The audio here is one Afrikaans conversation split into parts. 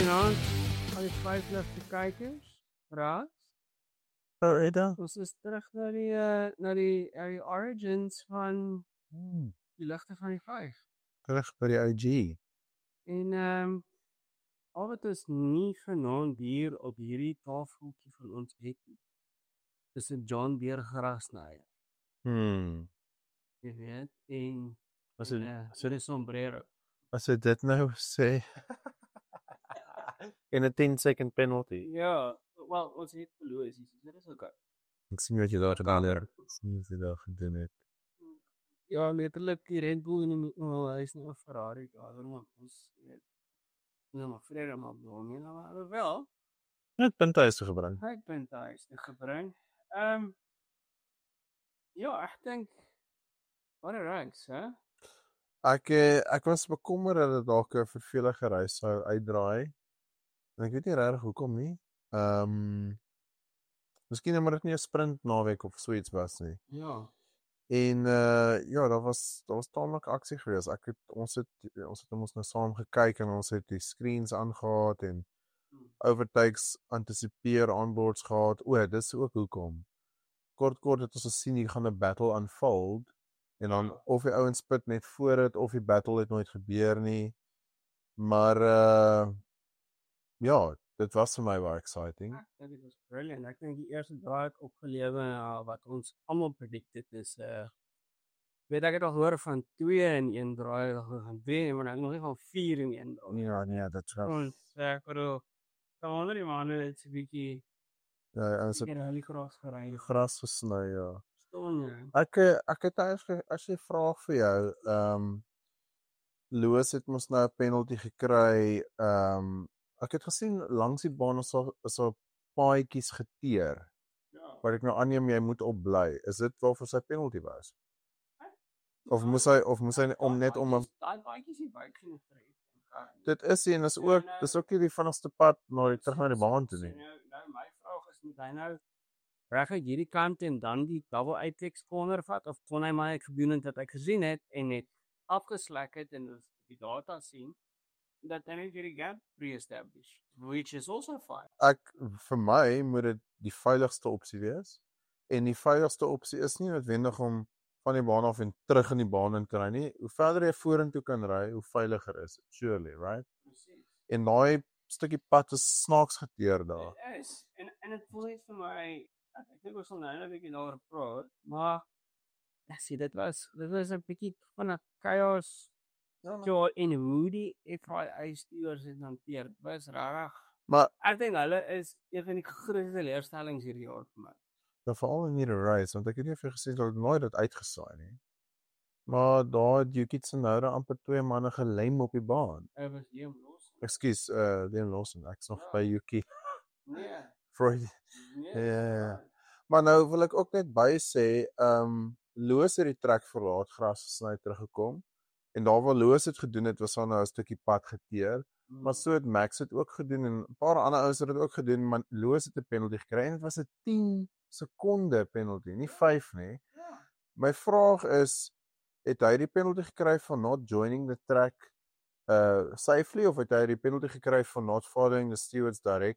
Goeienaand aan die 5 ligte kykers. Raas. Eda? Ons is terug na die origins van die ligte van die 5. Terug by die OG. En al wat ons nie vanaand hier op hierdie tafeltjie van ons het nie, is 'n John Deere grasnyer. Jy weet, en Was en, het so 'n sombrero. as jy dit nou sê in 'n 10-second penalty. Ja, wel, ons het verloor, so dit is okay. Ek sien wat jy daar gedaan het. Ek sien wat jy daar gedoen het. Ja, letterlik die Red Bull en hy is nou 'n Ferrari, daarom ons weet. Nou maar vrede maar blom, jy nou maar wel. Net punte huis toe gebring. Ek ben thuis te gebring. Ja, ek dink wat 'n ranks, hè? Ek was bekommer dat dit dalk 'n vervelige reis sou uitdraai. En ek weet nie regtig hoekom nie. Miskien omdat dit nie 'n sprint naweek of so iets was nie. Ja. En ja, daar was taamlik aksie geweest. Ons het ons nou saam gekyk en ons het die screens aangehad en overtakes antisipeer onboards gehad. Dis ook hoekom. Kort het ons gesien hier gaan 'n battle unfold en dan of die ouens spit net voor dit of die battle het nooit gebeur nie. Maar ja, dit was vir my baie exciting. Ek dink dit was brilliant. Ek dink die eerste draai het opgelewer wat ons almal predicted is weet ek het al gehoor van 2 in 1 draai gaan wen, maar ek nog nie van 4 in 1 draai. Nee, dit was Ons ek bedoel dan onder die manne het 'n bietjie ons het die gras gery. gras gesny, ja. Ston jy. Ek het as jy vraag vir jou, Loos het mos nou 'n penalty gekry. Ek het gesien langs die baan is al paadjies geteer. Ja. Wat ek nou aanneem jy moet opbly. Is dit waarvoor sy penalty was? Of moes hy om net om 'n daai baadjies nie baie genoeg vir dit is en is ook nie die vinnigste pad terug na die baan toe nie. Nou my vraag is moet hy nou reg uit hierdie kant en dan die double apex corner vat of kon hy maar gedoen het wat ek gesien het en net afgeslek het en die data sien dat hy net hierdie gap re-establish, which is also fine. Vir my moet dit die veiligste opsie wees. En die veiligste opsie is nie noodwendig om van die baan af en terug in die baan in te ry nie. Hoe verder jy vorentoe kan ry, hoe veiliger is dit, surely, right? Presies. En daai stukkie pad is snaaks geteer daar. Dit is en dit voel net vir my ek dink ons sal nou 'n bietjie daaroor praat, maar ek sê dit was 'n bietjie van 'n chaos. Ja, en hoe die FIA stuurs het hanteer, was rarig. Maar Ek dink hulle is een van die grootste teleurstellings hierdie jaar vir my. dan veral in hierdie race, want ek het nie vir gesê dat nooit dit uitgesaai nie. Maar daar het Yuki Tsunoda amper 2 manne gelem op die baan. Dit was Liam Lawson. Ekskuus, Liam Lawson, ek's nog by Yuki. Nee. Freud. Nee. Ja. Maar nou wil ek ook net by sê, Loos het die trek verlaat, gras gesny teruggekom. En daar waar Loos het gedoen het, was daar nou 'n stukkie pad geteer. Maar so het Max het ook gedoen en 'n paar ander ouens het dit ook gedoen, maar Loos het 'n penalty gekry en dit was 'n 10 sekonde penalty, nie 5 nie. Ja. My vraag is, het hy die penalty gekry for not joining the track safely of het hy die penalty gekry for not following the steward's directive?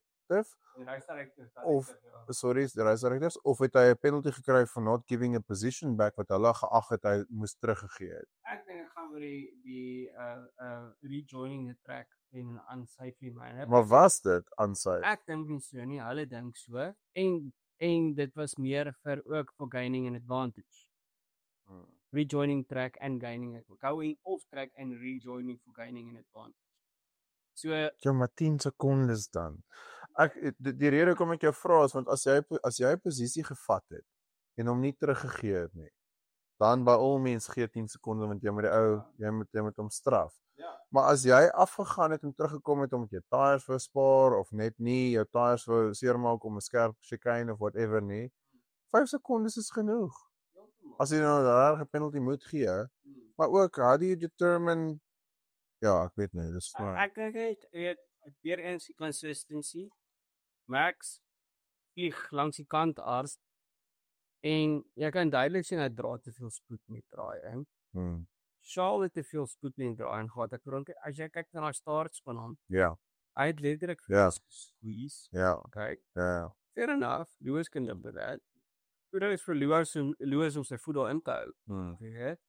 Of the race directives, of het hy 'n penalty gekry for not giving a position back wat hulle geag het hy moes teruggegee het? Ek dink ek gaan oor die rejoining the track in 'n unsafely manner. Maar was dit unsafe? Ek dink nie so nie, hulle dink so. En dit was meer vir ook for gaining an advantage. Rejoining track and gaining going off track and rejoining for gaining an advantage. So Ja, maar 10 sekondes dan. Die rede hoekom ek jou vra is want as jy 'n posisie gevat het en hom nie teruggegee het nie, dan by all means gee 10 sekondes want jy moet hom straf. ja, Maar as jy afgegaan het en teruggekom het omdat jy tyres wou spaar of net nie jou tyres wou seermaak om 'n skerp chicane of whatever nie, 5 sekondes is genoeg. As jy nou 'n rare penalty moet gee, maar ook how do you determine ja, ek weet nie, dis maar ek dink dit weer eens die consistency. Max vlieg langs die kant aars en jy kan duidelik sien hy dra te veel spoed met draai, hè. Charles het te veel spoed met draai en gehad. Ek dink as jy kyk na daai starts van hom, ja. Hy het letterlik Ja. gesqueeze. Ja, Okay. ja. Fair enough. Lewis can live with that. Kudos is vir Lewis om sy voet daarin te hou. Jy weet.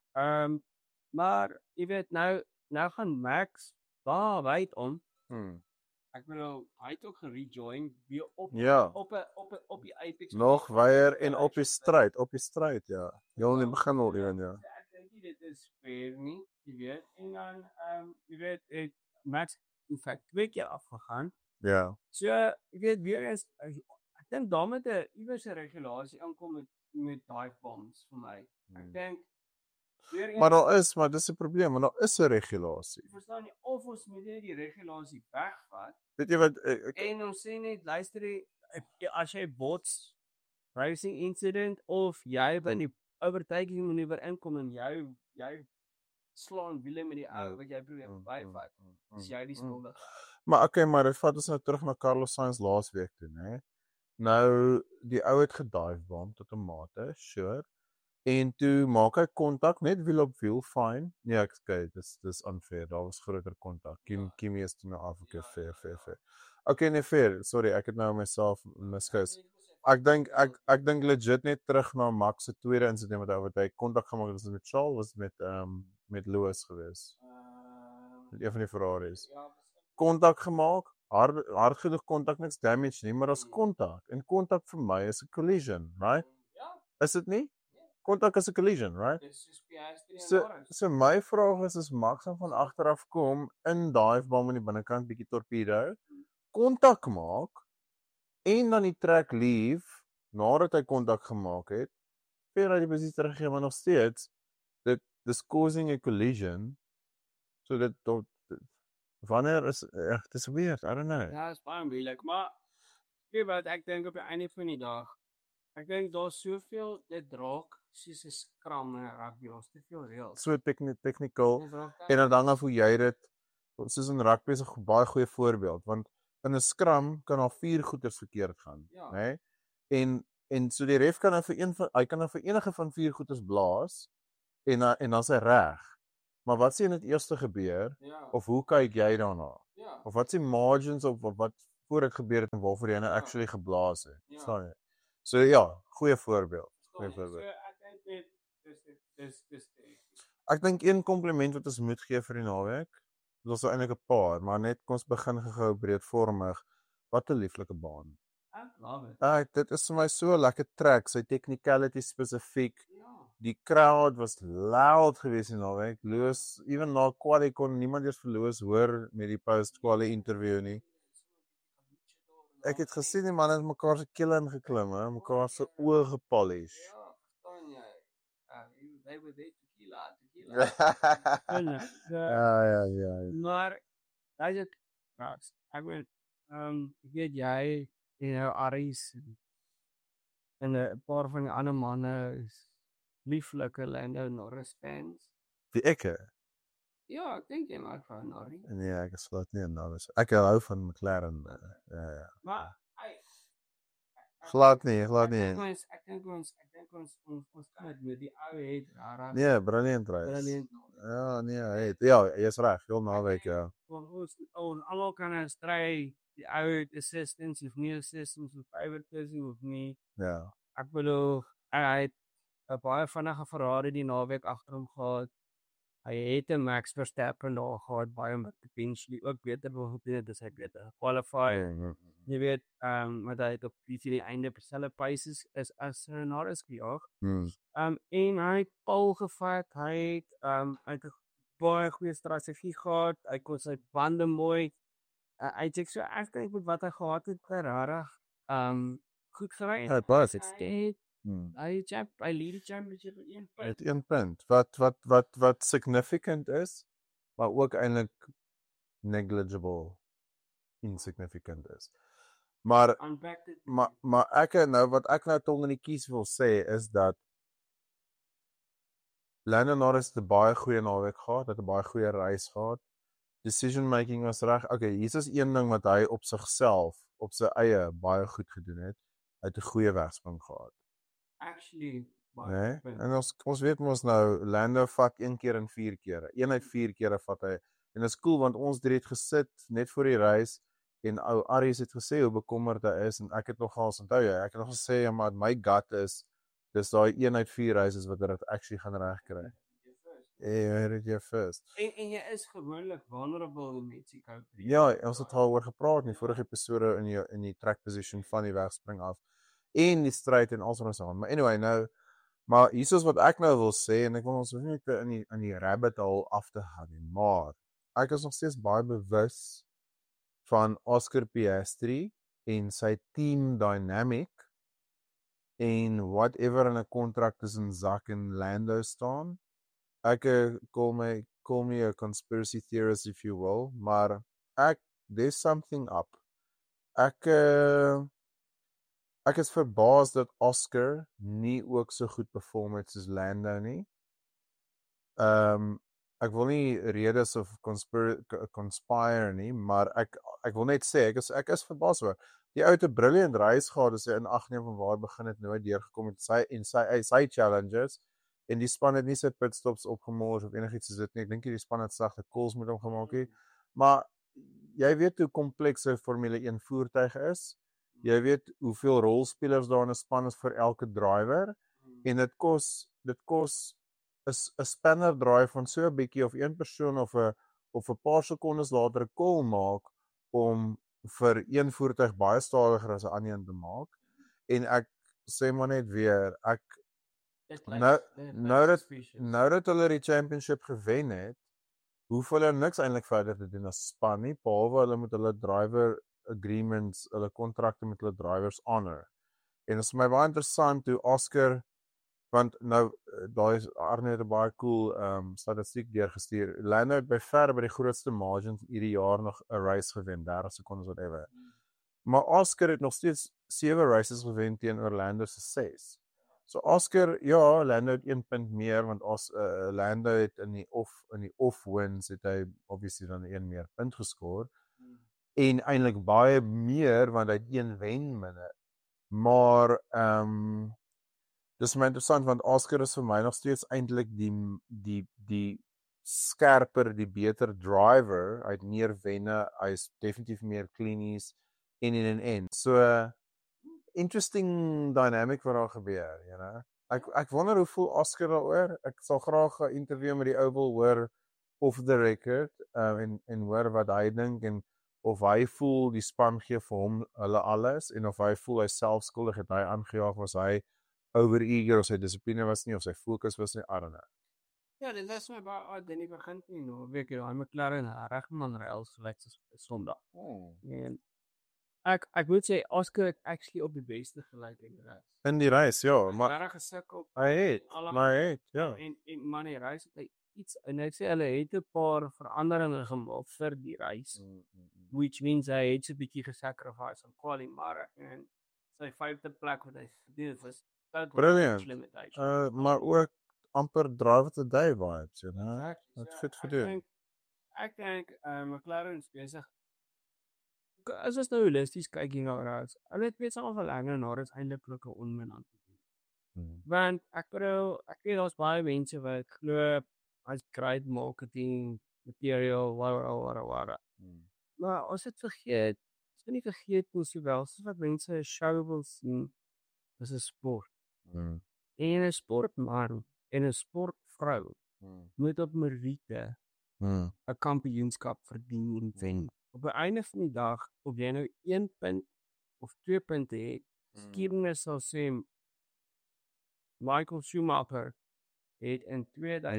Maar jy weet nou gaan Max daar wyd om. Ek bedoel, hy het ook gerejoin weer op Ja. op die Apex. Nog weier en op die stryd, ja. Heel in die begin al ewen, ja. Ek dink nie dit is fair nie, jy weet. En dan jy weet, het Max in feite 2 keer afgegaan. Ja. So, jy weet weer eens ek dink daar moet 'n iewers 'n regulasie aankom met dive bombs vir my. Ek dink weer eens, Maar dis 'n probleem, want daar is 'n regulasie. verstaan jy, of ons moet net die regulasie wegvat. Weet jy wat En ons sê net luister as jy bots racing incident of jy by die overtaking maneuver inkom en jy slaan wiele met die ou wat jy probeer byvat. Is jy die skuldige? Maar okay, maar dit vat ons nou terug na Carlos Sainz laasweek toe, né? Nou die ou het gedive bomb tot 'n mate, sure. En toe maak hy kontak net wiel op wiel, fine. Nee, ek sê dis unfair. Daar was groter kontak. Kimi is toe nou af, okay, fair. Okay, nee, fair. Sorry, ek het nou myself misgis. Ek dink legit net terug na Max se tweede insident wat hy kontak gemaak het, was met Charles, was met Lewis geweest. Met een van die Ferraris. Kontak gemaak, hard genoeg kontak, niks damage nie, maar daar's kontak. En kontak vir my is 'n collision, right? Is dit nie? Kontak is 'n collision, right? So my vraag is Max van agteraf kom in dive bomb aan die binnekant bietjie torpedo, kontak maak en dan die track leave nadat hy kontak gemaak het, vir hy die posisie teruggee, maar nog steeds dis causing a collision. So dit wanneer is dis weird, I don't know. Ja, is baie moeilik, maar weet wat ek dink op die einde van die dag. Ek dink daar's soveel dit raak soos 'n scrum en rugby, ons te veel reëls. So technical en dan hang af hoe jy dit soos in rugby is 'n baie goeie voorbeeld, want in 'n scrum kan daar 4 goeters verkeerd gaan, né? En so die ref kan nou hy kan nou vir enige van 4 goeters blaas en dan's hy reg. Maar wat sien dit eerste gebeur of hoe kyk jy daarna? Of wat se margins of wat voor dit gebeur het en waarvoor jy nou actually geblaas het. Verstaan jy? So ja, goeie voorbeeld. So ek dink net dis ek dink een kompliment wat ons moet gee vir die naweek. Dit was eintlik 'n paar, maar net kom ons begin gehou breedvormig. Wat 'n lieflike baan. Ek love it. Dit is vir my so lekker track, sy technicality spesifiek. Die crowd was loud geweest die naweek. Lewis, even na quali kon niemand eers vir Lewis hoor met die post-quali interview nie. Ek het gesien die manne het mekaar se kille ingeklim, mekaar se oë gepolish. Ja, verstaan jy? They were there tequila. Ja. Maar daai is ek weet weet jy Aries en 'n paar van die ander manne is lieflike Lando Norris fans. Die ekke. Ja, ek dink jy maak van Norris. Nee, ek is glad nie 'n Norris. Ek hou van McLaren. Ja. Maar glad nie. Ek dink ons kan dit met die ou het rara. Nee, brilliant race. Ja, nee, het. Ja, jy's reg, heel naweek, ja. Ons almal kan stry die ou assistance of nie assistance of favoritism of nie. Ja. Ek bedoel hy het 'n baie vinnige Ferrari die naweek agter hom gehad. Hy het 'n Max Verstappen daar gehad, baie met potentially ook beter gedoen het as hy beter qualify. Jy weet, wat hy het op die einde persele paces is as Norris gejaag. En hy het pole gevat, hy het 'n baie goeie strategie gehad, hy kon sy bande mooi uitcheck, so ek dink met wat hy gehad het, regtig goed gery. Hy was dit. Hy lead die championship met 1 punt. Met 1 punt. Wat significant is, maar ook eintlik negligible, insignificant is. Maar ek nou wat ek nou tong in die kies wil sê is dat Lando Norris het 'n baie goeie naweek gehad, het 'n baie goeie race gehad. Decision making was reg. Okay, hier is een ding wat hy op sigself, op sy eie baie goed gedoen het. Hy het 'n goeie wegspring gehad. Actually, en ons weet mos nou Lando vat 1 keer en 4 kere. Een uit 4 kere vat hy En dit is cool want ons het gesit net voor die reis en ou Aries het gesê hoe bekommerd hy is en ek het nogals onthou jy, ek het nog gesê maar my gut is dis daai 1 uit 4 reis's wat dit actually gaan regkry. Jy het jy first. En jy is gewoonlik vulnerable in Mexico. Ja, ons het al oor gepraat in die vorige episode in die track position van die wegspring af. En die stryd en alles wat ons aan. Maar anyway, nou maar hiersoos wat ek nou wil sê en ek wil ons nie in die rabbit hole af te gaan nie, maar ek is nog steeds baie bewus van Oscar Piastri en sy team dynamic en whatever in 'n kontrak tussen Zak en Lando staan. Ek call me a conspiracy theorist if you will, maar there's something up. Ek is verbaas dat Oscar nie ook so goed perform het soos Lando nie. Ek wil nie redes of conspire nie, maar ek wil net sê ek is verbaas oor. Die ou het 'n brilliant race gehad, as hy in ag neem van waar hy begin het, nooit deurgekom het sy challenges en die span het nie sy pitstops opgemors of enigiets soos dit nie. Ek dink die span het sagte calls met hom gemaak nie. Maar jy weet hoe kompleks 'n Formule 1 voertuig is. Jy weet hoeveel rolspelers daar in 'n span is vir elke driver en dit kos 'n spanner draai van so 'n bietjie of een persoon of 'n paar sekondes later 'n call maak om vir een voertuig baie stadiger as 'n ander een te maak. En ek sê maar net weer, nou dat hulle die championship gewen het, hoef hulle niks eintlik verder te doen as span nie, behalwe hulle moet hulle driver agreements, hulle kontrakte met hulle drivers honor. En dit is my baie interessant hoe Oscar, want nou daai is Arne het 'n baie cool statistiek deurgestuur. Lando het by die grootste margins hierdie jaar nog 'n race gewen, 30 sekondes whatever. Maar Oscar het nog steeds 7 races gewen teen Orlando se 6. So Oscar, ja, Lando het 1 punt meer want Lando het in die off wins het hy obviously dan 1 meer punt geskoor. En eintlik baie meer want hy het 1 wen minder. Maar dis my interessant want Oscar is vir my nog steeds eintlik die skerper, die beter driver. Hy het meer wenne, hy is definitief meer klinies en. So interesting dynamic wat daar gebeur, you know. Ek wonder hoe voel Oscar daaroor. Ek sal graag 'n interview met die ou wil hoor off the record en hoor wat hy dink en of hy voel die span gee vir hom hulle alles en of hy voel hy self skuldig het hy aangejaag, was hy over-eager of sy dissipline was nie of sy fokus was nie, I don't know. Ja, dit is my baie oud in die begin nie, nou weet jy, daai McLaren regman rails gelyk soos Sondag. En ek moet sê Oscar het actually op die beste gelyk in die race. In die race, ja, maar reg gesukkel. Hy het, ja. En man, die race het hy iets en ek sê hulle het 'n paar veranderinge gemaak vir die race. Which means hy het 'n bietjie gesacrifice aan quali maar en sy 5de plek wat hy verdien het was brilliant. Maar ook amper drive of the day vibes, you know. That's fit for doen. Ek dink McLaren is besig. As ons nou holisties kyk hier na race, hulle het besig om verlanger na dit eintlik 'n onmin aan te doen. Want ek weet daar's baie mense wat glo as great marketing material whatever. Maar ons het vergeet, ons kan nie vergeet hoe sowel soos wat mense 'n show wil sien, is 'n sport. En 'n sportman en 'n sportvrou moet op meriete 'n kampioenskap verdien en wen. Op die einde van die dag, of jy nou 1 punt of 2 punte het, skiedenis sal sê Michael Schumacher het in 2000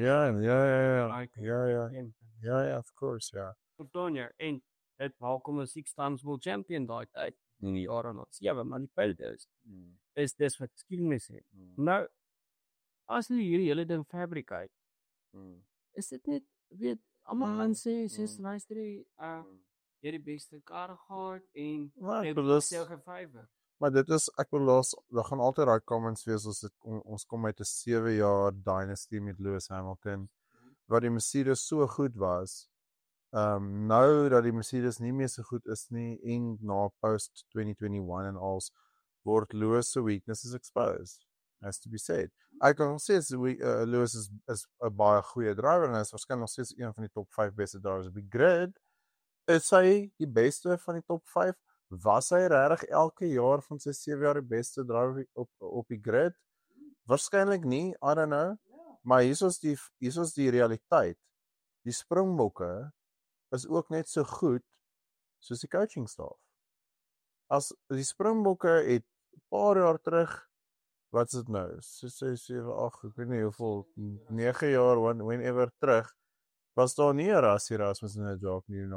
Ja, of course, ja. Antonio en het Malcolm 'n 6 times world champion daai tyd in die jare 7, maar die punt is dis wat skiedenis het. Nou as jy hierdie hele ding fabricate, is dit net weet almal aan sê luister jy die beste kar gehad en jy het self gefavor. Maar dit is ek bedoel daar gaan altyd daai comments wees as ons kom uit 'n 7 jaar dynasty met Lewis Hamilton waar die Mercedes so goed was. Nou dat die Mercedes nie meer so goed is nie en na post 2021 en als word Lewis se weaknesses exposed. Has to be said. Ek kan nog steeds Lewis is 'n baie goeie driver en hy is waarskynlik nog steeds een van die top 5 beste drivers op die grid. Is hy die beste van die top 5? Was hy regtig elke jaar van sy 7 jaar die beste driver op die grid? Waarskynlik nie, I don't know. Maar hier is die realiteit. Die Springbokke is ook net so goed soos die coaching staf. As die Springbokke het 'n paar jaar terug, wat is dit nou? 6, 7, 8, ek weet nie hoeveel 9 jaar whenever terug was daar nie 'n Erasmus en 'n Jock nie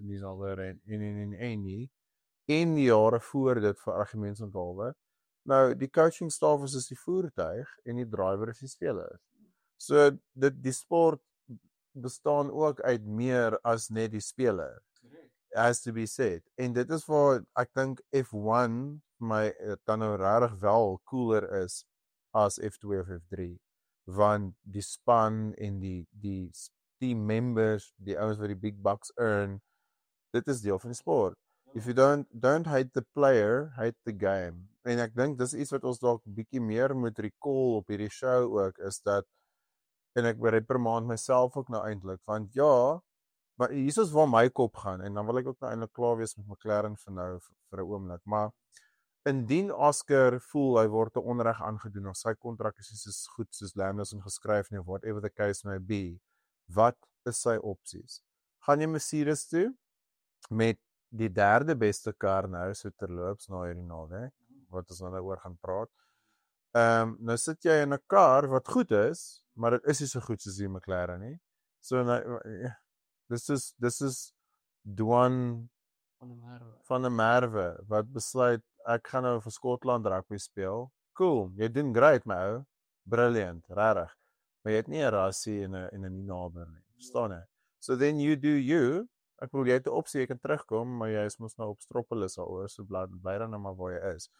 nie. En die jare voor dit vir argumentsenthalwe. Nou die coaching staff is die voertuig en die driver is die speler. So die sport bestaan ook uit meer as net die speler. Has to be said. En dit is waar ek dink F1 my dan nou regtig wel cooler is as F2 of F3, want die span en die team members, die ouens wat die big bucks earn, dit is deel van die sport. If you don't hate the player, hate the game. En ek dink dis iets wat ons dalk bietjie meer moet recall op hierdie show ook, is dat, en ek reprimand myself ook nou eintlik, want ja, maar hier is waar my kop gaan, en dan wil ek ook nou eintlik klaar wees met McLaren vir nou, vir 'n oomblik, maar indien Oscar voel hy word 'n onreg aangedoen of sy kontrak is nie so goed soos Lando geskryf nie, of whatever the case may be, wat is sy opsies? Gaan jy Mercedes toe met die derde beste kar nou so terloops na hierdie naweek, wat ons nou oor gaan praat. Nou sit jy in 'n kar wat goed is, maar dit is nie so goed soos die McLaren nie. So nou dis is Dwan van 'n Merwe wat besluit ek gaan nou vir Skotland rugby speel. Cool, jy doen great my ou. Brilliant, regtig. Maar jy het nie 'n rassie en 'n nie nader nie. Verstaan jy? So then you do you. Ek bedoel jy het 'n opsie, jy kan terugkom, maar jy is mos nou op Stropolis daaroor, so bly dan nou maar waar jy is.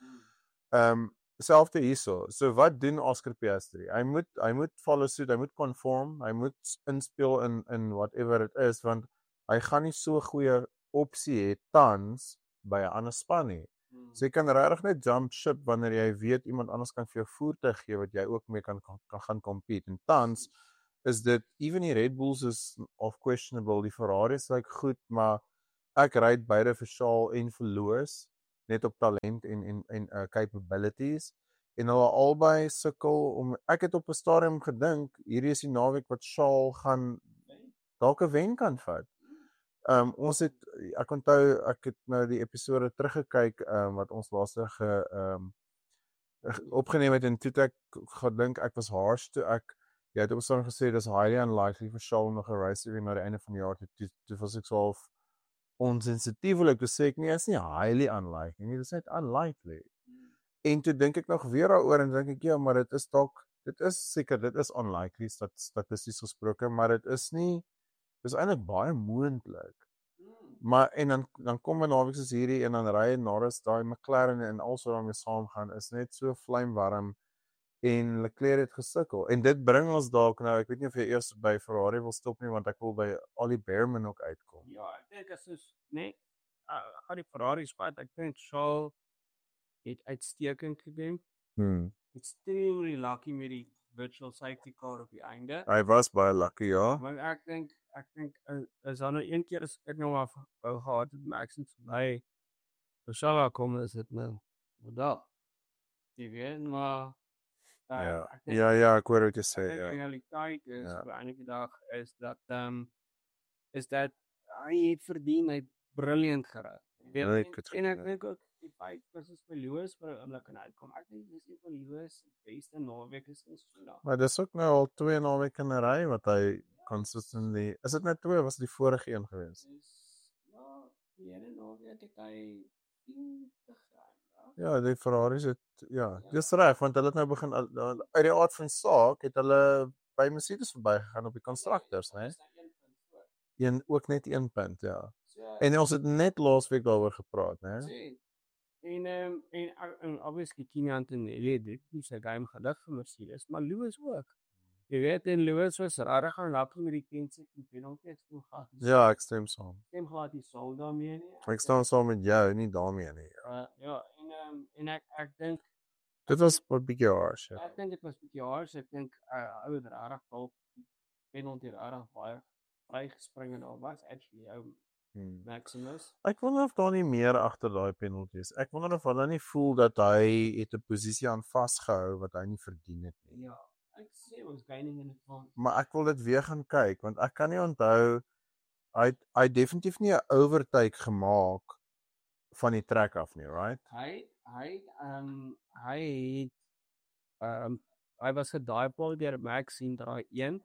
Selfde hierso. So wat doen Oscar Piastri? Hy moet follow suit, hy moet conform, hy moet inspel in whatever it is, want hy gaan nie so goeie opsie hê tans by 'n ander span nie. So jy kan regtig net jump ship wanneer jy weet iemand anders kan vir jou voertuig gee wat jy ook mee kan gaan compete. En tans is dit even die Red Bulls is of questionable, die Ferraris lyk goed, maar ek ry beide vir Charles en vir Lewis net op talent en capabilities, en hulle albei sukkel om, ek het op 'n stadium gedink hierdie is die naweek wat Charles gaan dalk 'n wen kan vat. Ons het, ek onthou, ek het nou die episode teruggekyk wat ons laaste opgeneem het, en toe ek gedink ek was harsh toe jy het op ons gesê dis highly unlikely vir Charles nog 'n race te wen na die einde van die jaar, toe was ek so onsensitief, wil ek sê ek nie, is nie highly unlikely nie, dis net unlikely. En toe dink ek nog weer daaroor en dink ek ja, maar dit is seker, dit is unlikely statisties gesproke, maar dit is eintlik baie moontlik. Maar en dan kom 'n naweek soos hierdie en dan ry Norris daai McLaren en also daarmee saamgaan is net so vlamwarm en Leclerc het gesukkel. En dit bring ons dalk nou, ek weet nie of jy eers by Ferrari wil stop nie, want ek wil by Ollie Behrman ook uitkom. Ja, ek dink as is nee, die Ferrari squad, ek dink Charles het uitstekend gedoen. Extremely lucky met die virtual safety car op die einde. Hy was baie lucky, ja. Maar ek dink is daar nou een keer as ek nou maar wou gehad het Max en verby Charles kom, is dit nou wat jy weet, maar ja, ek hoor wat jy sê, ja. Die realiteit is op 'n enige dag is dat hy het verdien, hy het brilliant gery. En ek dink ook die feit was vir Lewis vir 'n oomblik kan uitkom. Ek dink dis een van Lewis se beste naweek is in Sondag. Maar dis ook nou al 2 naweke in 'n ry wat hy consistently. Is dit net 2 was die vorige een gewees? Ja, die ene naweek het hy 10 gegaan. Ja, die Ferraris het dis reg, want hulle het nou begin uit die aard van saak het hulle by Mercedes verbygegaan op die constructors, né? Ook net 1 punt, ja. En ons het net laasweek daaroor gepraat, né? En obviously Kimi Antonelli dit is 'n game gedig vir Mercedes, maar Lewis ook. Jy weet, en Lewis was regtig unlucky met die 10 sekond penalty toe gehad. Ja, ek stem saam. Stem glad die sou daarmee nie. Ek stem saam met jou, nie daarmee nie. Ja, en ek dink Dit was 'n bietjie harsh, ja. Ek dink dit was bietjie hard, ek dink ou het regtig dalk penalty regtig baie vrygespring en daar was actually ou Maximus. Ek wonder of daar nie meer agter daai penalty is. Ek wonder of hulle nie voel dat hy het 'n posisie aan vasgehou wat hy nie verdien het nie. Ja, ek sê was gaining in advance. Maar ek wil dit weer gaan kyk want ek kan nie onthou hy definitief nie 'n overtake gemaak van die trek af nie, right? Hy was gedaaipel deur Max in draai 1,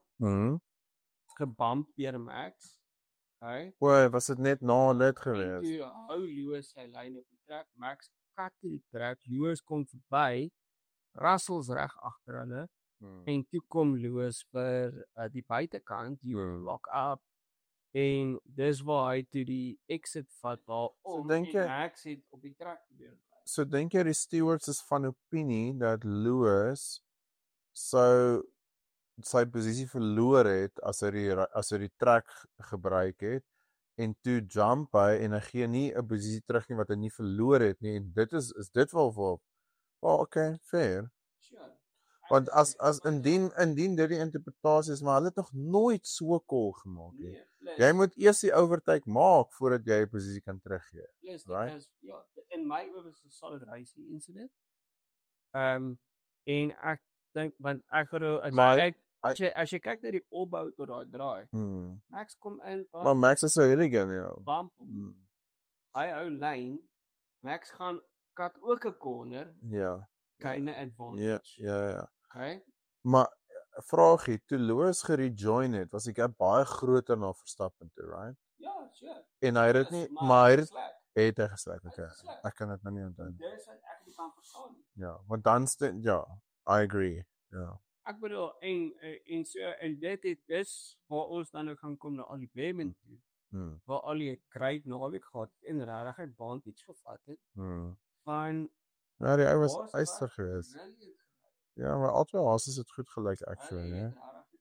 gebump deur Max. O, was dit net na dit gewees? Toe hou Lewis sy lyn op die trek, Max kat die trek, Lewis kom verby, Russell's reg agter hulle en toe kom Lewis vir die buitekant, die lock up en dis waar hy toe die exit vat waar Max het op die trek probeer. So dink jy die stewards is van opinie dat Lewis sou sy posisie verloor het as hy die trek gebruik het en toe jump hy en hy gee nie 'n posisie terug nie wat hy nie verloor het nie en dit is dit wel vir okay, fair. Sure. Want as indien dit die interpretasie is, maar hulle het nog nooit so call gemaak nie. Jy moet eers die overtake maak voordat jy 'n posisie kan teruggee. Yes, right? Ja, in my oë was 'n solid racing incident. En ek dink want ek gou as jy kyk na die opbou tot daai draai. Max kom in. Maar Max is so hierdie ja. Bump. Hy hou lyn. Max gaan kat ook 'n corner. Ja. Keine advantage. Ja. Okay. Maar vraagie, toe Lewis gerejoin het, was die gap baie groter na Verstappen toe, right? Ja, sure. En hy het dit nie, maar hy het hy geslaag. Okay. Ek kan dit nou nie onthou nie. Dis wat ek nie kan verstaan nie. Ja, want dan I agree. Ja. Ek bedoel en so en dis waar ons dan nou gaan kom na al die Bremen toe. Waar al die great naweek gehad en regtig baan iets gevat het. Van ja, die ou was yster geweest. Ja, maar albei Haas is dit goed gelyk actually, né?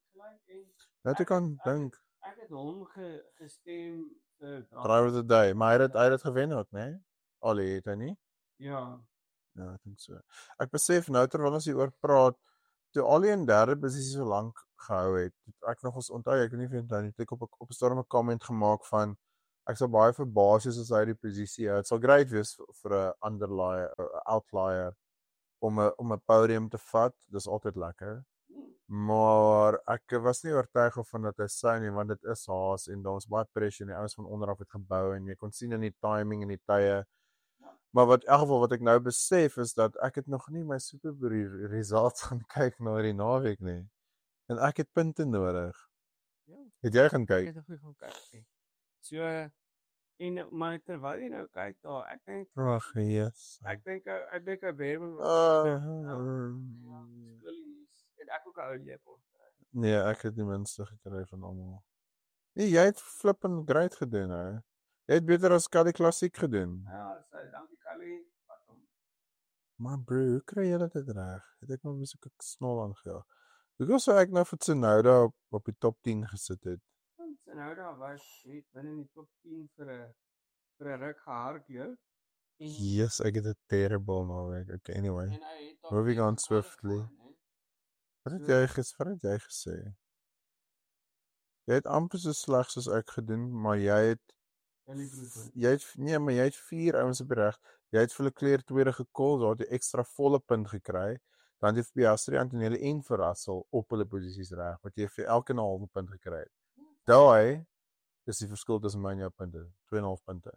Net ek kan dink. Ek het hom gestem vir Driver of the Day, maar hy het dit gewen ook, né? Allie het hy nie? Ja. Ja, ek dink so. Ek besef nou terwyl ons hieroor praat, toe Allie in derde posisie so lank gehou het, ek nog ons onthou, ek weet nie of jy onthou nie, ek op 'n storm 'n comment gemaak van ek sal baie verbaas wees as hy die posisie hou. Dit sal great wees vir 'n outlier om 'n podium te vat. Dis altyd lekker. Maar ek was nie oortuig van dat hy sou nie want dit is Haas en daar's baie pressure en die ouens van onderaf het gebou en jy kon sien in die timing en die tye. Maar in elk geval wat ek nou besef is dat ek het nog nie my Super Bowl results gaan kyk na die naweek nie. En ek het punte nodig. Ja. Het jy gaan kyk? Ek het nog gaan kyk. So en maar terwyl jy nou kyk daar, ek dink Ag, yes. Ek dink hy weer en ek ook ou Lepel. Nee, ek het die minste gekry van almal. Nee, jy het flippend great gedoen, hè. Jy het beter as Kali klassiek gedoen. Ja, dankie Kali. Maar bro, hoe kry jy dit reg? Het ek nog so 'n snol aangegaan. Hoekom sou ek nou vir Tsunoda op die top 10 gesit het? Tsunoda was binne die top 10 vir 'n ruk gehardloop. Yes, ek het 'n terrible naweek. Okay, anyway. Moving on swiftly. Wat het jy gesê? Jy het amper so sleg soos ek gedoen, maar jy het 4 ouens op die reg. Jy het vir Leclerc tweede gekol, daar het jy ekstra volle punt gekry. Dan het Piastri, Antonelli en Russell op hulle posisies reg, wat jy vir elke 'n halwe punt gekry het. Daai is die verskil tussen my en jou punte, 2,5 punte.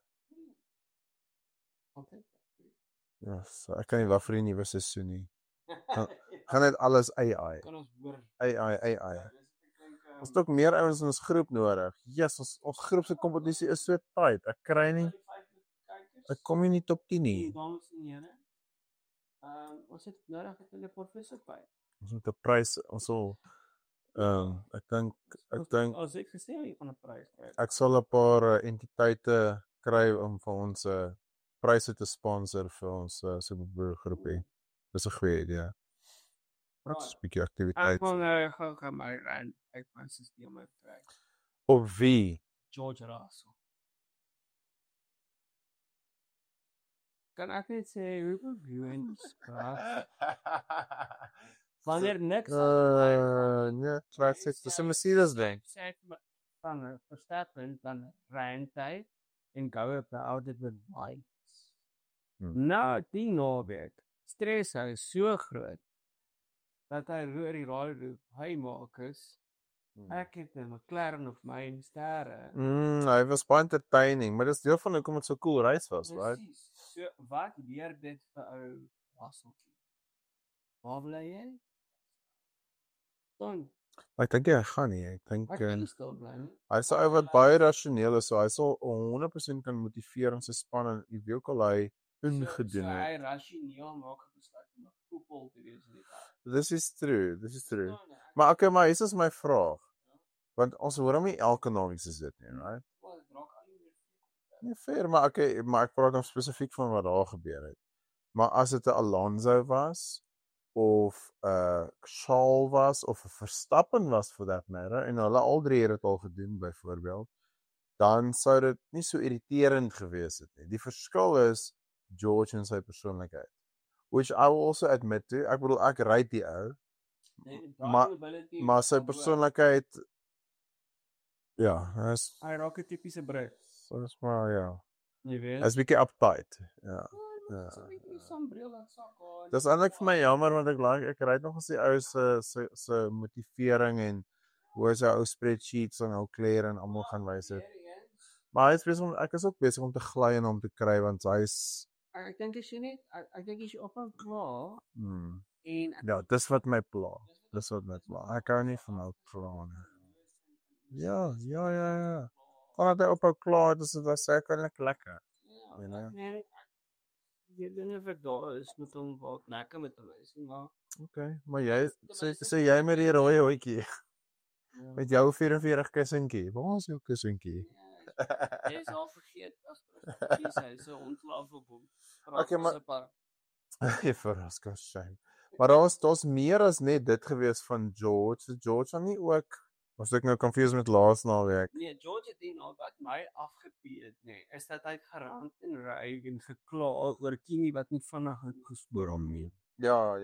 Ja, so ek kan nie wag vir die nuwe seisoen nie. Gaan net alles AI. Kan ons hoor. AI. Ons het ook meer ouens in ons groep nodig. Yes, ons groep se kompetisie is so tight. Ek kry nie. Ek kom nie top 10 nie. Dames en here. Ons het nodig dat hulle professor by. Ons moet 'n prys, ons sal ek dink as ek gesê van 'n prys kry. Ek sal 'n paar entiteite kry om vir ons pryse te sponsor vir ons Super Bowl groepie. Dis 'n goeie idee. Wat 'n bietjie aktiwiteit. Ek wil nou gou my rand uit my stelsel uittrek. Op wie? George Russell. kan ek net sê hoeveel viewings graag wanneer niks nee, classic. Dis 'n Mercedes ding. sê van Verstappen dan rent hy en gou op die oude met bikes. Nou die naweek stres hy so groot dat hy oor die radio hy maak is ek het 'n McLaren of my sterre. Hy was baie entertaining, maar dis deel van hoekom dit so cool reis was, right? Presies. So wat leer dit vir ou Hasseltjie? Waar bly jy? Dan Ek dink hy gaan nie. Ek dink ek kan stil bly. hy's 'n ou wat baie rasioneel is, so hy sal 100% kan motiveer in sy span en wie ook al hy ingedoen het. Hy rasioneel maak 'n besluit om 'n voetbal te wees in die wêreld. This is true. Maar okay, maar hier is my vraag. Want ons hoor hom nie elke naweek soos dit nie, right? Nee, fair, maar okay, maar ek praat nou spesifiek van wat daar gebeur het. Maar as dit 'n Alonso was of 'n Charles was of 'n Verstappen was for that matter en hulle al drie het dit al gedoen byvoorbeeld, dan sou dit nie so irriterend gewees het nie. Die verskil is George en sy persoonlikheid. Which I will also admit to. Ek bedoel ek ry die ou. Maar sy persoonlikheid ja, hy raak 'n tipiese Brit. So is maar ja. Jy weet. Hy's bietjie uptight. Ja. Dis eintlik vir my jammer want ek ry nog as die ou se motivering en hoe hy sy ou spreadsheets en ou Claire en almal gaan wys het. Maar hy is besig ek is ook besig om te gly en om te kry want hy's ek dink as jy net ek dink as jy ophou kla en ja, dis wat my pla. Ek hou nie van ou kla nie. Ja. Kan hy ophou kla, dis seker lekker. You know. Nee, ek weet nie of ek daar is met hom wat lekker met hom is, maar okay, maar jy sê jy met die rooi hoetjie. Met jou 44 kussentjie. Waar is jou kussentjie? Jy is al vergeet as presies hy so ontslaaf op hom. Okay, maar jy verras kan shame. Maar daar's meer as net dit gewees van George. George dan nie ook was ek nou confused met laas naweek. Nee, George het nie nou wat my afgepeet nee. Is dat hy gerand en ry en gekla oor Kimi wat nie vinnig gespoor hom nie. Ja.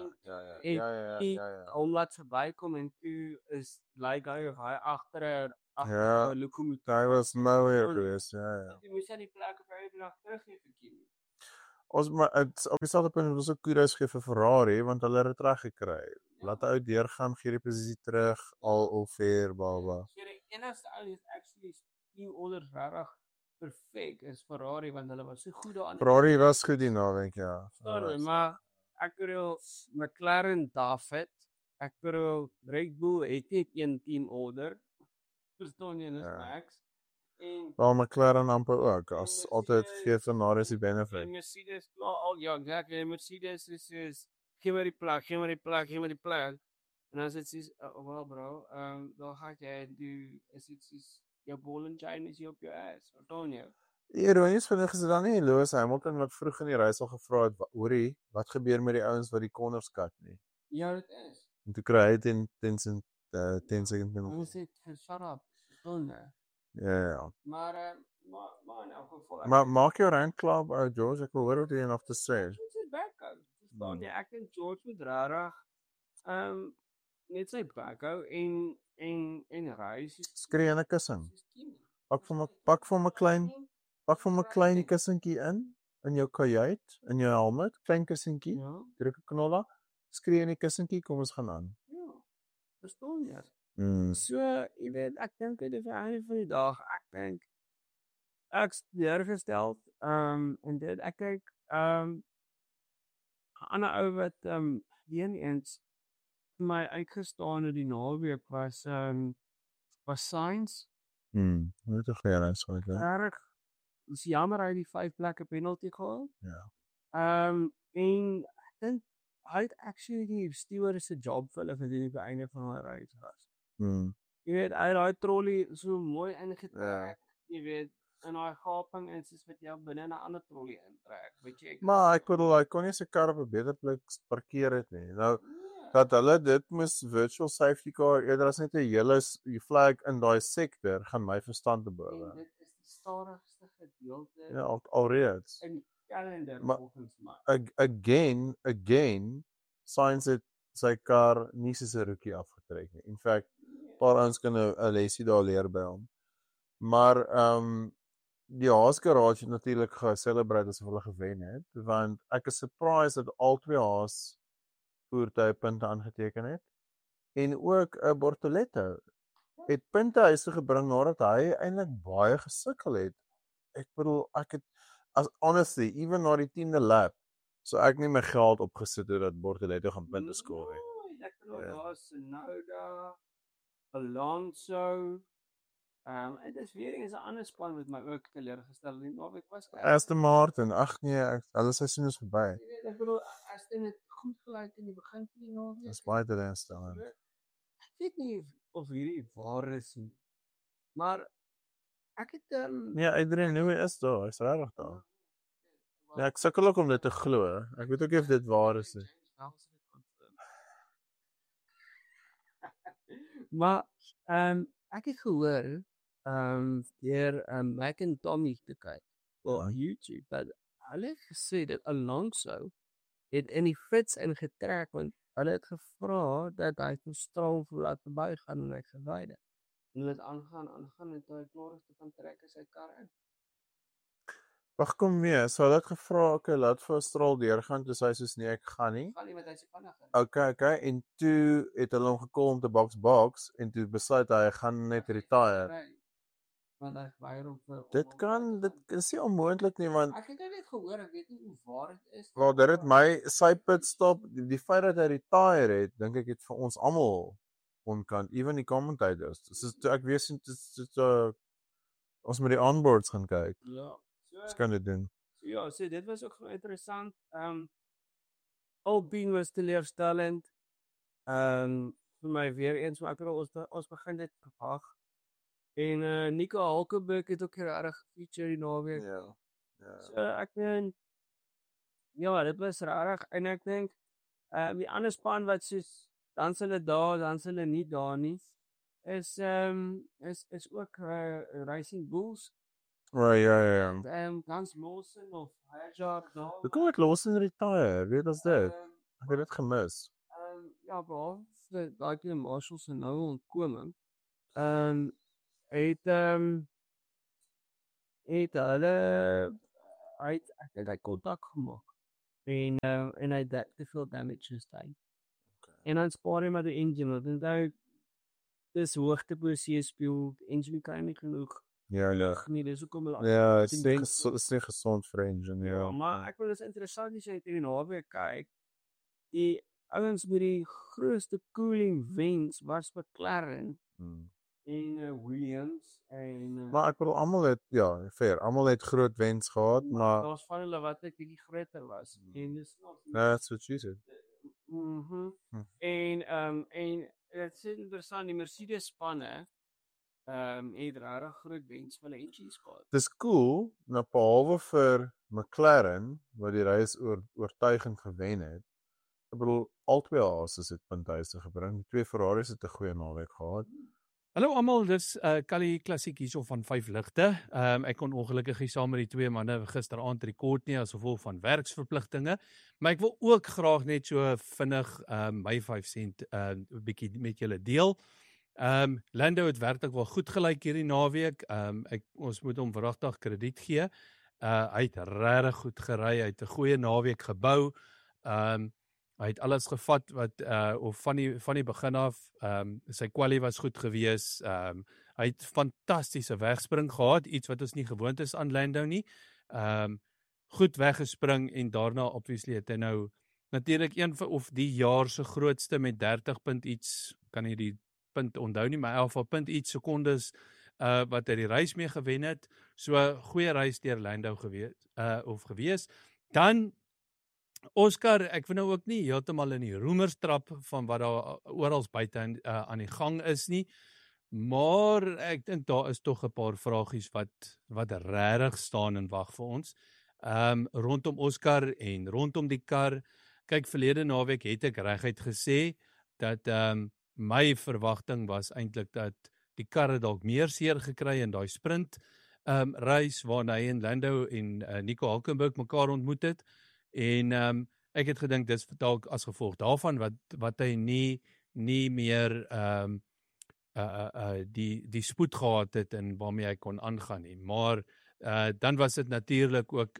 Omdat verbykom en toe is like hy agter 'n lokomotief. Hy was nowhere geweest. Ja. Jy moes aan die plek op hy nog teruggee vir Kimi. Ons maar op dieselfde punt was ook kudos gee vir Ferrari want hulle het dit reg gekry. Laat hy uit deurgaan, gee die posisie terug, al fair baba. Die enigste ou is actually die orders regtig perfek is Ferrari want hulle was so goed daarin. Ferrari was goed die naweek, ja. Sorry, maar ek bedoel McLaren David, ek bedoel Red Bull het net een team order. Verstaan jy, dis Max. En wel McLaren amper ook as altyd gee Ferrari die benefit. En Mercedes al ja, exactly. Mercedes is gee my die plek. En as dit is well bro, dan gaan jy doen is dit is jou ball and chain is op jou ass. Verstaan jy? Ironies vind ek is dit dan nie Lewis Hamilton wat vroeg in die race al gevra het, hoorie, wat gebeur met die ouens wat die corners cut nie? Ja, dit is. En toe kry hy 10 second penalty. Ons het shut up. Verstaan jy? Ja. Maar in elk geval. Maar maak jou rand klaar, George, ek wil hoor wat jy nog te sê. Dit is backup. Verstaan jy? Ek dink George moet rarig net sy backup en reis. Skree in 'n kussing. Pak vir my klein kussentjie in jou kajuit, in jou helmet, klein kussentjie. Ja. Druk 'n knolla, skree in die kussentjie, kom ons gaan aan. Ja. Verstaan jy? So, jy weet, ek dink dit is einde van die dag. Ek dink ek's neergestel en dit ek kyk 'n ander ou wat eens my uitgestaan het die naweek was Sainz. Moet ek gee nou so Erg. Dis jammer hy die 5 plekke penalty gehad. Ja. En ek dink hy het actually die steward se job vir hulle gedoen op die einde van hulle reis was. Jy weet, hy het daai trolley so mooi ingetrek. Jy weet, in daai gaping is soos wat jy binne 'n ander trolley intrek, weet jy. Maar ek bedoel hy kon nie sy kar op 'n beter plek parkeer het nie. Nou dat hulle dit moes virtual safety car eerder as net 'n hele flag in daai sektor gaan my verstand te bowe. En dit is die stadigste gedeelte. Ja, alreeds. En calendar Maar- volgens my. Again, Sainz het sy kar nie soos 'n rookie afgetrek nie. In fact, paar ouens kan 'n lesie daar leer by hom. Maar die Haas Garage het natuurlik ge-celebrate asof hulle gewen het, want ek is surprised dat al twee Haas voertuie punte aangeteken het. En ook 'n Bortoleto het punte huis toe gebring nadat hy eintlik baie gesukkel het. Ek bedoel, ek het honestly, even na die 10de lap, so ek nie my geld opgesit het dat Bortoleto gaan punte skoor nie. Ek bedoel, Ja. daar's Tsunoda, Alonso, en dit is weer eens 'n ander span wat my ook teleurgestel het. Maar ek was Aston Martin, ag nee, hulle seisoen is verby. Jy weet, ek bedoel, Aston het goed gelyk in die begin van die naweek. Dis baie teleurstellend. Ek weet nie of hierdie waar is nie. Maar ek het Nee, Adrian Newey is daar, hy's regtig daar. Ja, ek sukkel ook om dit te glo. Ek weet ook nie of dit waar is nie. Maar ek het gehoor deur Mac en Tommy te kyk op YouTube dat hulle het gesê dat Alonso het in die fits ingetrek want hulle het gevra dat hy van Stroll laat verbygaan en hy gewy het. En hulle het aangaan en hy klaar is te kan trek in sy kar in. Wag, kom mee. So hulle het gevra, okay, laat vir Stroll deurgaan, toe sê hy soos nee, ek gaan nie. Gaan nie met hy se vinniger. Okay, en toe het hulle hom gekom om te box en toe besluit hy gaan net retire. Want hy weier om vir Dit is nie onmoontlik nie, want Ek het net gehoor, ek weet nie hoe waar dit is. wel dit het my sy pitstop, die feit dat hy retire het, dink ek het vir ons almal onkant, even die commentators. Dis toe ek weet ons met die onboards gaan kyk. Ja. Ons kan dit doen. Ja, so dit was ook interessant. Alpine was teleurstellend. Vir my weer eens, maar ek bedoel ons begin dit verwag. En Nico Hulkenberg het ook regtig gefeature die naweek. Ja. So ek dink ja, dit was regtig en ek dink die ander span wat soos dan hulle daar, dan hulle nie daar nie. Is ook Racing Bulls. Right, ja. Lance Lawson of Hajar daar. Hoe kom dit Lawson retire? Weet as dit? Ek het dit gemis. Ja, behalwe daai klein Marshall se nou ontkoming. Het hulle hy kontak gemaak. En hy het te veel damage gestay. En dan spaar hy maar die engine, want nou dis hoogteposisie speel, engine kan nie genoeg. Ja. Nee, dis hoekom hulle Ja, dit is nie gesond vir engine, ja. Maar ek wil dis interessant as jy in die naweek kyk. Die ouens met die grootste cooling wens was McLaren en Williams en Maar ek bedoel almal het fair, almal het groot wens gehad, maar daar's van hulle wat net bietjie groter was. En dis nog that's what she said. En dit is interessant, die Mercedes spanne het regtig groot wens vir hulle engines gehad. Dis cool, nou behalwe vir McLaren wat die race oortuigend gewen het. Ek bedoel al twee Haas het punte gebring. Twee Ferraris het 'n goeie naweek gehad. Hallo almal, dis Kali Klassiek hierso van 5 ligte. Ek kon ongelukkig nie saam met die twee manne gisteraand rekord nie as gevolg van werksverpligtinge, maar ek wil ook graag net so vinnig my 5 sent 'n bietjie met julle deel. Lando het werklik wel goed gelyk hierdie naweek. Ons moet hom verragtig krediet gee. Hy het regtig goed gery, hy het 'n goeie naweek gebou. Hy het alles gevat wat of van die begin af, sy kwalie was goed gewees. Hy het fantastiese wegspring gehad, iets wat ons nie gewoond is aan Lando nie. Goed weggespring en daarna obviously het hy nou natuurlik een of die jaar se grootste met 30 punt iets, kan nie die punt onthou nie, maar in elk geval punt iets sekondes wat hy die reis mee gewen het. So goeie reis deur Lando gewees. Dan Oscar, ek wil nou ook nie heeltemal in die roemers trap van wat daar oral buite aan die gang is nie, maar ek dink daar is tog 'n paar vragies wat regtig staan en wag vir ons. Rondom Oscar en rondom die kar. Kyk, verlede naweek het ek reguit gesê dat my verwagting was eintlik dat die kar het dalk meer seer gekry in daai sprint. reis waarna hy en Lando en Nico Hulkenberg mekaar ontmoet het. En ek het gedink dis dalk as gevolg daarvan wat hy nie meer die spoed gehad het en waarmee hy kon aangaan nie. Maar dan was dit natuurlik ook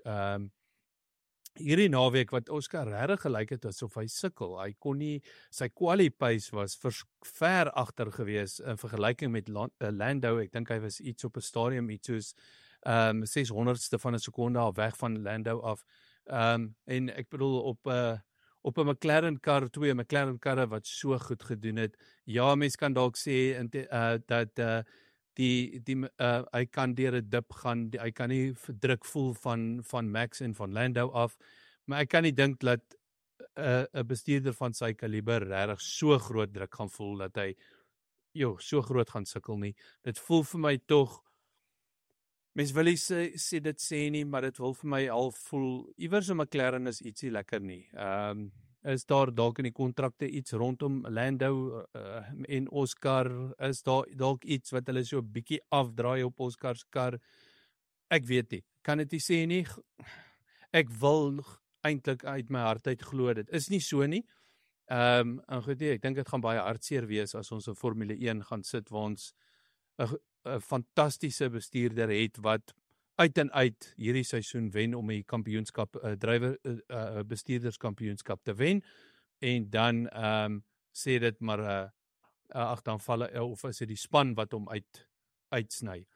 hierdie naweek wat Oscar regtig gelyk het asof hy sukkel. Hy kon nie, sy quali pace was ver agter gewees in vergelyking met Lando. Ek dink hy was iets op 'n stadium iets soos 600ste van 'n sekonde al weg van Lando af. En ek bedoel op 'n McLaren kar, 2 McLaren karre wat so goed gedoen het. Ja, mens kan dalk sê dat hy kan deur 'n dip gaan, hy kan nie druk voel van Max en van Lando af, maar ek kan nie dink dat 'n bestuurder van sy kaliber regtig so groot druk gaan voel dat hy so groot gaan sukkel nie. Dit voel vir my tog, mens wil nie sê dit sê nie, maar dit wil vir my al voel iewers in McLaren is ietsie lekker nie. Is daar dalk in die kontrakte iets rondom Lando en Oscar, is daar dalk iets wat hulle so 'n bietjie afdraai op Oscar se kar? Ek weet nie, kan dit nie sê nie. Ek wil eintlik uit my hart uit glo dit is nie so nie. En goed, ek dink dit gaan baie hartseer wees as ons in Formule 1 gaan sit waar ons 'n fantastiese bestuurder het wat uit en uit hierdie seisoen wen om die kampioenskap bestuurderskampioenskap te wen en dan sê dit maar agteranvalle of is dit die span wat hom uitsny.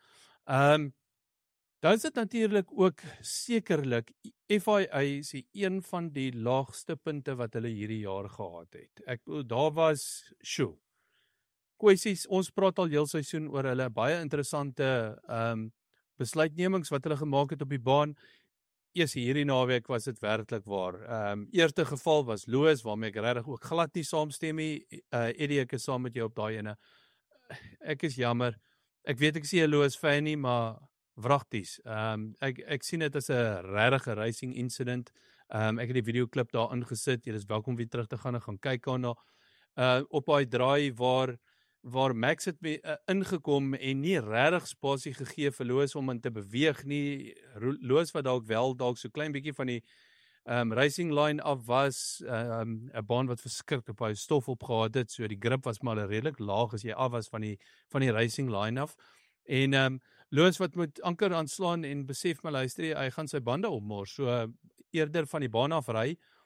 Dan is dit natuurlik ook sekerlik FIA is een van die laagste punte wat hulle hierdie jaar gehad het. Ek bedoel daar was kwessies, ons praat al heel seisoen oor hulle baie interessante besluitnemings wat hulle gemaak het op die baan. Eers hierdie naweek was dit werklik waar. Eerste geval was Lewis, waarmee ek regtig ook glad nie saamstem nie. Eddie, ek is saam met jou op daai ene. Ek is jammer. Ek weet ek is nie 'n Lewis fan nie, maar wragties. Ek sien dit as 'n regte racing incident. Ek het die videoklip daar ingesit. Jy is welkom weer terug te gaan en gaan kyk daarna. Op daai draai waar Max het ingekom en nie regtig spasie gegee vir Lewis om in te beweeg nie. Lewis wat dalk so klein bietjie van die racing line af was, 'n baan wat verskriklik baie stof opgehad het, so die grip was maar redelik laag as jy af was van die racing line af. En Lewis wat moet anker aanslaan en besef maar luister, hy gaan sy bande opmors, so eerder van die baan af ry